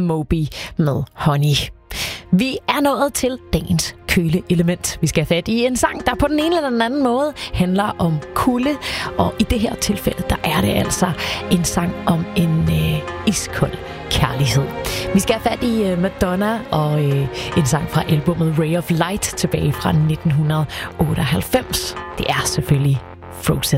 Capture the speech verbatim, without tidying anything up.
Moby med Honey. Vi er nået til dagens køleelement. Vi skal have fat i en sang, der på den ene eller den anden måde handler om kulde. Og i det her tilfælde, der er det altså en sang om en øh, iskold kærlighed. Vi skal have fat i øh, Madonna og øh, en sang fra albumet Ray of Light tilbage fra nitten otteoghalvfems. Det er selvfølgelig Frozen.